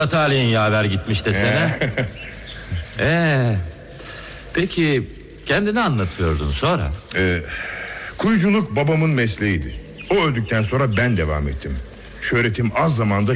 Talihin yaver gitmiş desene. Peki kendini anlatıyordun sonra? Kuyuculuk babamın mesleğiydi. O öldükten sonra ben devam ettim. Şöhretim az zamanda